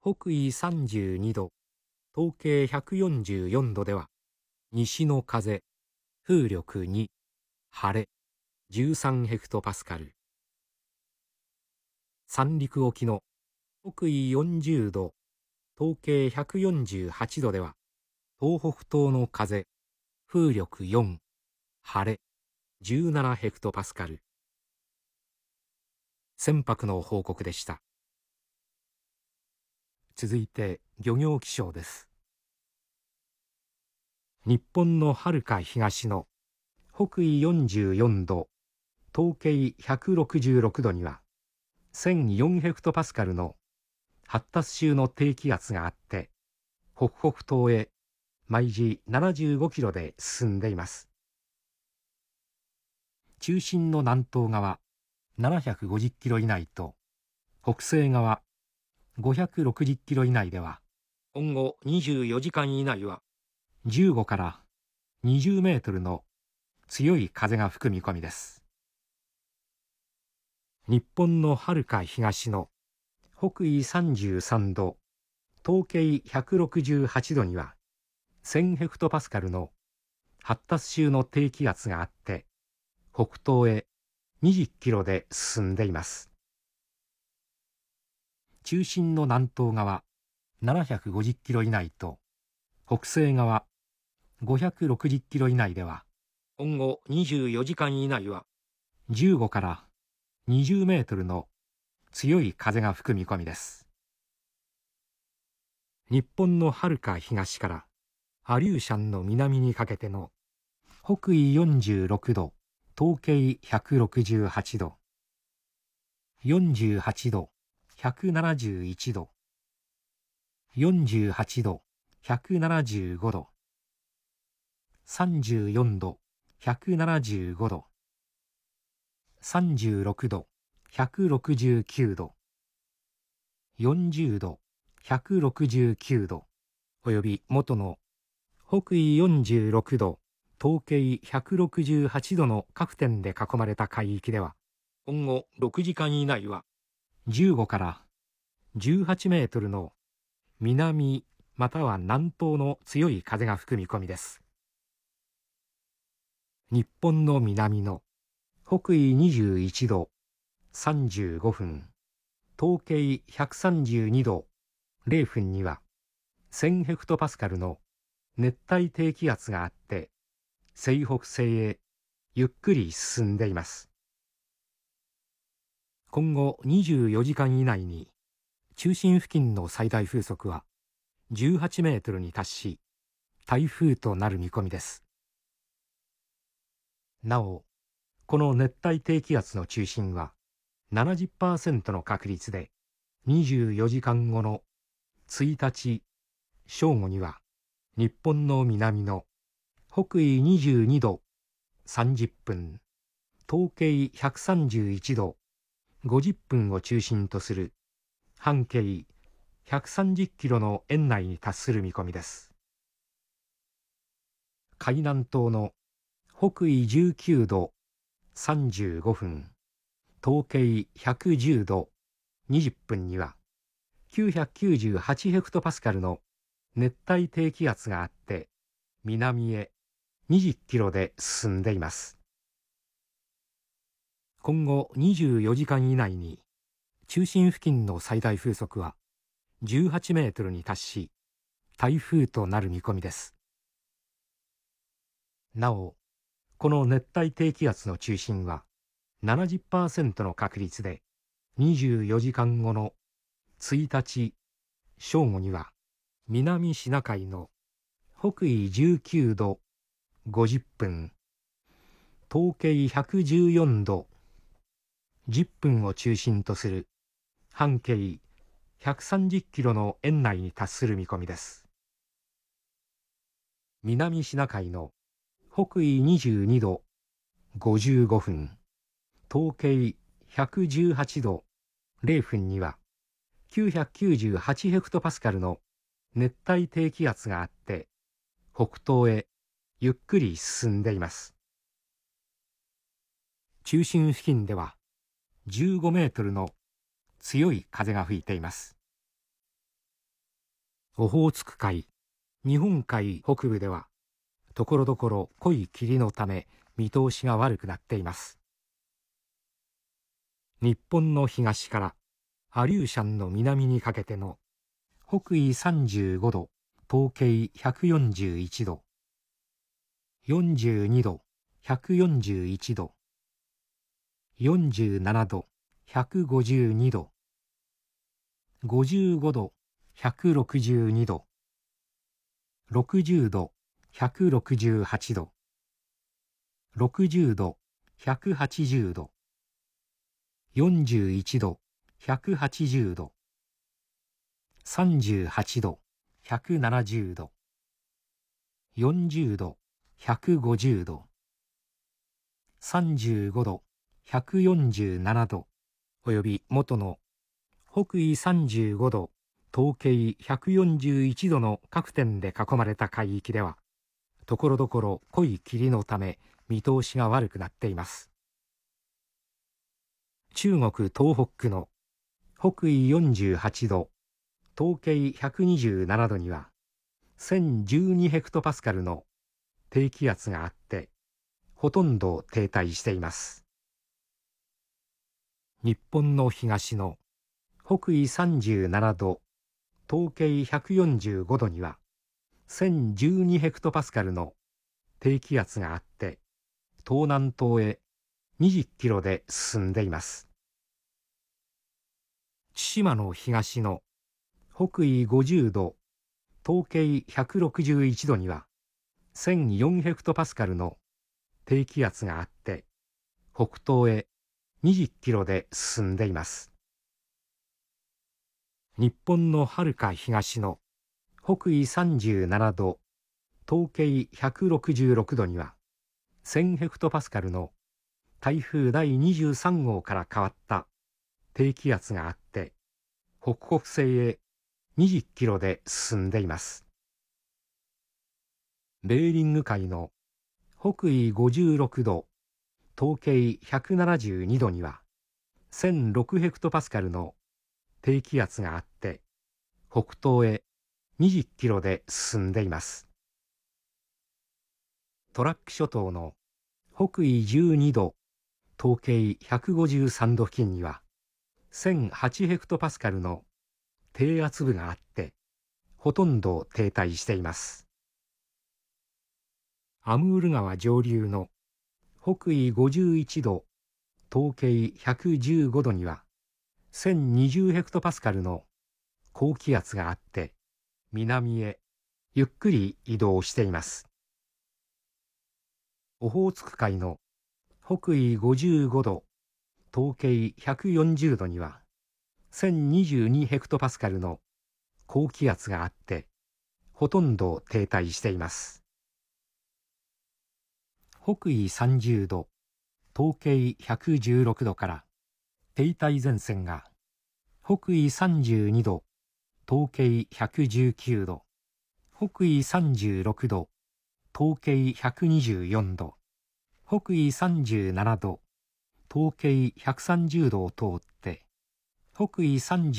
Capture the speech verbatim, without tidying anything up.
北緯さんじゅうにど、東経ひゃくよんじゅうよんどでは、西の風、風力に、晴れ、じゅうさんヘクトパスカル。三陸沖の北緯よんじゅうど、東経ひゃくよんじゅうはちどでは、東北東の風、風力よん、晴れ、じゅうななヘクトパスカル。船舶の報告でした。続いて漁業気象です。日本のはるか東の北緯よんじゅうよんど、東経ひゃくろくじゅうろくどには、せんよんヘクトパスカルの発達中の低気圧があって、北北東へ毎時ななじゅうごキロで進んでいます。中心の南東側ななひゃくごじゅっキロ以内と、北西側ごひゃくろくじゅっキロ以内では、今後にじゅうよじかん以内は、じゅうごからにじゅうメートルの強い風が吹く見込みです。日本のはるか東の北緯さんじゅうさんど、東経ひゃくろくじゅうはちどには、せんヘクトパスカルの発達中の低気圧があって、北東へにじゅっキロで進んでいます。中心の南東側ななひゃくごじゅっキロ以内と、北西側ごひゃくろくじゅっキロ以内では、今後にじゅうよじかん以内は、じゅうごからにじゅうメートルの強い風が吹く見込みです。日本のはるか東からアリューシャンの南にかけての北緯よんじゅうろくど、東経ひゃくろくじゅうはちど、よんじゅうはちど、ひゃくななじゅういちど、よんじゅうはちど、ひゃくななじゅうごど、さんじゅうよんど、ひゃくななじゅうごど、さんじゅうろくど、ひゃくろくじゅうきゅうど、よんじゅうど、ひゃくろくじゅうきゅうど、および元の北緯よんじゅうろくど、東経ひゃくろくじゅうはちどの各点で囲まれた海域では、今後ろくじかん以内はじゅうごからじゅうはちメートルの南または南東の強い風が吹く見込みです。日本の南の北緯にじゅういちどさんじゅうごふん、東経ひゃくさんじゅうにどれいふんにはせんヘクトパスカルの熱帯低気圧があって、西北西へゆっくり進んでいます。今後にじゅうよじかん以内に中心付近の最大風速はじゅうはちメートルに達し、台風となる見込みです。なお、この熱帯低気圧の中心は ななじゅっパーセント の確率でにじゅうよじかんごのついたち正午には日本の南の北緯にじゅうにどさんじゅっぷん、東経ひゃくさんじゅういちどごじゅっぷんを中心とする半径ひゃくさんじゅっキロの円内に達する見込みです。海南島の北緯じゅうきゅうどさんじゅうごふん、東経ひゃくじゅうどにじゅっぷんにはきゅうひゃくきゅうじゅうはちヘクトパスカルの熱帯低気圧があって、南へにじゅっキロで進んでいます。今後にじゅうよじかん以内に中心付近の最大風速はじゅうはちメートルに達し、台風となる見込みです。なお、この熱帯低気圧の中心は ななじゅっパーセント の確率でにじゅうよじかんごのついたち正午には南シナ海の北緯じゅうきゅうどごじゅっぷん、東経ひゃくじゅうよんどじゅっぷんを中心とする半径ひゃくさんじゅっキロの円内に達する見込みです。南シナ海の北緯にじゅうにどごじゅうごふん、東経ひゃくじゅうはちどれいふんにはきゅうひゃくきゅうじゅうはちヘクトパスカルの熱帯低気圧があって、北東へゆっくり進んでいます。中心付近ではじゅうごメートルの強い風が吹いています。 オホーツク海、日本海北部では、ところどころ濃い霧のため見通しが悪くなっています。日本の東からアリューシャンの南にかけての北緯さんじゅうごど、東経ひゃくよんじゅういちど、よんじゅうにど、ひゃくよんじゅういちど、よんじゅうななど、ひゃくごじゅうにど、ごじゅうごど、ひゃくろくじゅうにど、ろくじゅうど、ひゃくろくじゅうはちど、ろくじゅうど、ひゃくはちじゅうど、よんじゅういちど、ひゃくはちじゅうど、さんじゅうはちど、ひゃくななじゅうど、よんじゅうど、ひゃくごじゅうど、さんじゅうごど、ひゃくよんじゅうななど、および元の北緯さんじゅうごど、東経ひゃくよんじゅういちどの各点で囲まれた海域では、ところどころ濃い霧のため見通しが悪くなっています。中国東北区の北緯よんじゅうはちど、東経ひゃくにじゅうななどには、せんじゅうにヘクトパスカルの低気圧があって、ほとんど停滞しています。日本の東の北緯さんじゅうななど、東経ひゃくよんじゅうごどには、せんじゅうにヘクトパスカルの低気圧があって、東南東へにじゅっキロで進んでいます。千島の東の北緯ごじゅうど、東経ひゃくろくじゅういちどには、せんよんヘクトパスカルの低気圧があって、北東へにじゅっキロで進んでいます。日本のはるか東の北緯さんじゅうななど、東経ひゃくろくじゅうろくどには、せんヘクトパスカルの台風だいにじゅうさん号から変わった低気圧があって、北北西へにじゅっキロで進んでいます。ベーリング海の北緯ごじゅうろくど、東経ひゃくななじゅうにどには、せんろくヘクトパスカルの低気圧があって、北東へにじゅっキロで進んでいます。トラック諸島の北緯じゅうにど、東経ひゃくごじゅうさんど付近には、せんはちヘクトパスカルの低圧部があって、ほとんど停滞しています。アムール川上流の北緯ごじゅういちど、東経ひゃくじゅうごどには、せんにじゅうヘクトパスカルの高気圧があって、南へゆっくり移動しています。オホーツク海の北緯ごじゅうごど、東経ひゃくよんじゅうどには、せんにじゅうにヘクトパスカルの高気圧があって、ほとんど停滞しています。北緯さんじゅうど、東経ひゃくじゅうろくどから停滞前線が北緯さんじゅうにど、東経ひゃくじゅうきゅうど、北緯さんじゅうろくど、東経ひゃくにじゅうよんど、北緯さんじゅうななど、東経ひゃくさんじゅうどを通って、北緯さんじゅう